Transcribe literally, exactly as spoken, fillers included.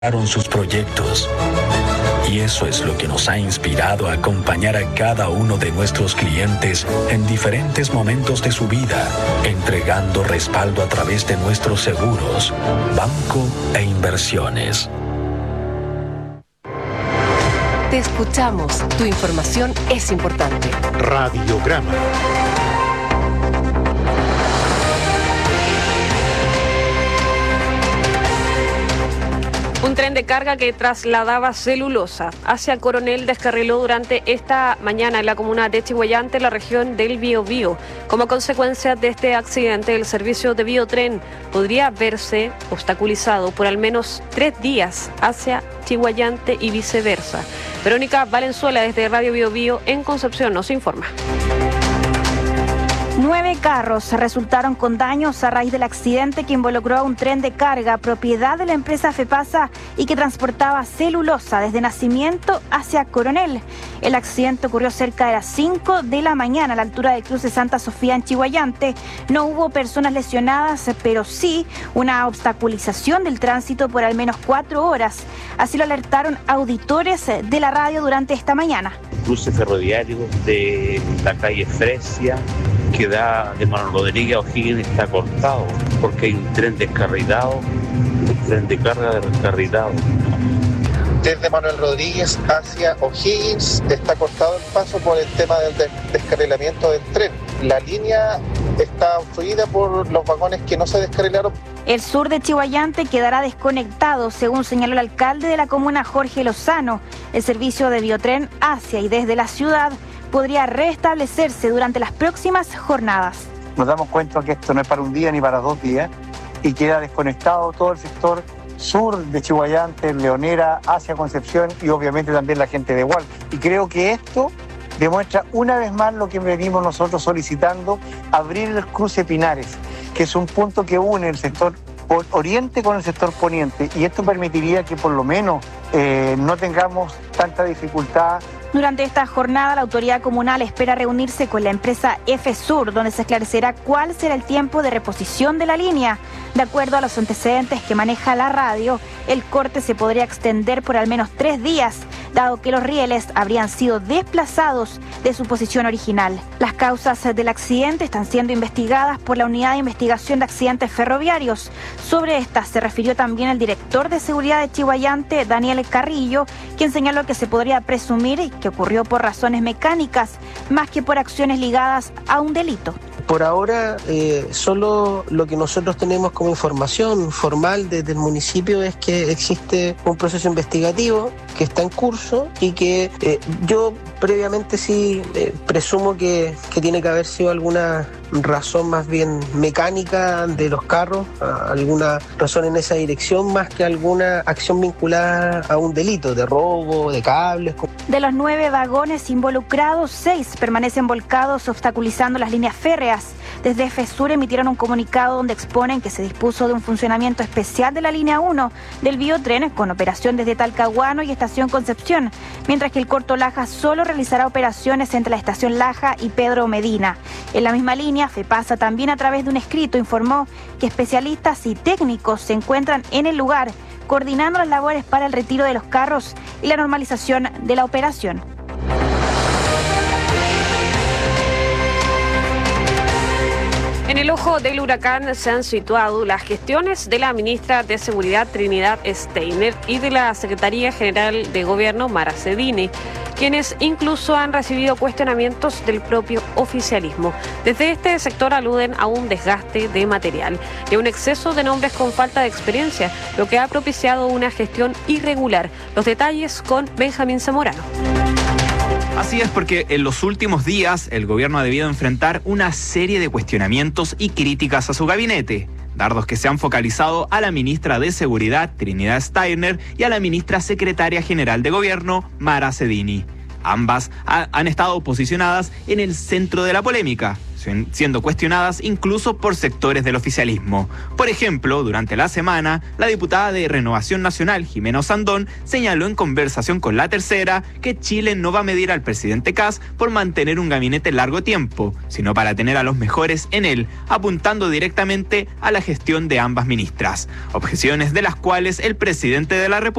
sus proyectos. Y eso es lo que nos ha inspirado a acompañar a cada uno de nuestros clientes en diferentes momentos de su vida, entregando respaldo a través de nuestros seguros, banco e inversiones. Te escuchamos. Tu información es importante. Radiograma. Un tren de carga que trasladaba celulosa hacia Coronel descarriló durante esta mañana en la comuna de Chiguayante, la región del Biobío. Como consecuencia de este accidente, el servicio de Biotren podría verse obstaculizado por al menos tres días hacia Chiguayante y viceversa. Verónica Valenzuela desde Radio Biobío en Concepción nos informa. Nueve carros resultaron con daños a raíz del accidente que involucró a un tren de carga propiedad de la empresa FEPASA y que transportaba celulosa desde Nacimiento hacia Coronel. El accidente ocurrió cerca de las cinco de la mañana a la altura del cruce Santa Sofía en Chiguayante. No hubo personas lesionadas, pero sí una obstaculización del tránsito por al menos cuatro horas. Así lo alertaron auditores de la radio durante esta mañana. Cruce ferroviario de la calle Fresia, que da de Manuel Rodríguez a O'Higgins, está cortado porque hay un tren descarrilado, un tren de carga descarrilado. Desde Manuel Rodríguez hacia O'Higgins está cortado el paso por el tema del descarrilamiento del tren. La línea está obstruida por los vagones que no se descarrilaron. El sur de Chiguayante quedará desconectado, según señaló el alcalde de la comuna, Jorge Lozano. El servicio de Biotren hacia y desde la ciudad podría restablecerse durante las próximas jornadas. Nos damos cuenta que esto no es para un día ni para dos días y queda desconectado todo el sector sur de Chiguayante, Leonera, hacia Concepción y obviamente también la gente de Hualqui. Y creo que esto demuestra una vez más lo que venimos nosotros solicitando, abrir el cruce Pinares, que es un punto que une el sector oriente con el sector poniente, y esto permitiría que por lo menos eh, no tengamos tanta dificultad. Durante esta jornada, la autoridad comunal espera reunirse con la empresa F-Sur, donde se esclarecerá cuál será el tiempo de reposición de la línea. De acuerdo a los antecedentes que maneja la radio, el corte se podría extender por al menos tres días, dado que los rieles habrían sido desplazados de su posición original. Las causas del accidente están siendo investigadas por la Unidad de Investigación de Accidentes Ferroviarios. Sobre estas se refirió también el director de seguridad de Chiguayante, Daniel Carrillo, quien señaló que se podría presumir que ocurrió por razones mecánicas, más que por acciones ligadas a un delito. Por ahora, eh, solo lo que nosotros tenemos como información formal desde el municipio es que existe un proceso investigativo que está en curso y que eh, yo previamente sí eh, presumo que, que tiene que haber sido alguna razón más bien mecánica de los carros, alguna razón en esa dirección más que alguna acción vinculada a un delito de robo, de cables. De los nueve vagones involucrados, seis permanecen volcados, obstaculizando las líneas férreas. Desde F-Sur emitieron un comunicado donde exponen que se dispuso de un funcionamiento especial de la línea uno del Biotren con operación desde Talcahuano y Estación Concepción, mientras que el Corto Laja solo realizará operaciones entre la Estación Laja y Pedro Medina. En la misma línea, FEPASA también a través de un escrito informó que especialistas y técnicos se encuentran en el lugar coordinando las labores para el retiro de los carros y la normalización de la operación. En el ojo del huracán se han situado las gestiones de la ministra de Seguridad Trinidad Steiner y de la Secretaría General de Gobierno Mara Cedini, quienes incluso han recibido cuestionamientos del propio oficialismo. Desde este sector aluden a un desgaste de material y a un exceso de nombres con falta de experiencia, lo que ha propiciado una gestión irregular. Los detalles con Benjamín Zamorano. Así es, porque en los últimos días el gobierno ha debido enfrentar una serie de cuestionamientos y críticas a su gabinete. Dardos que se han focalizado a la ministra de Seguridad, Trinidad Steiner, y a la ministra secretaria general de Gobierno, Mara Cedini. Ambas ha, han estado posicionadas en el centro de la polémica. siendo cuestionadas incluso por sectores del oficialismo. Por ejemplo, durante la semana, la diputada de Renovación Nacional, Jimena Osandón, señaló en conversación con La Tercera que Chile no va a medir al presidente Kast por mantener un gabinete largo tiempo, sino para tener a los mejores en él, apuntando directamente a la gestión de ambas ministras. Objeciones de las cuales el presidente de la República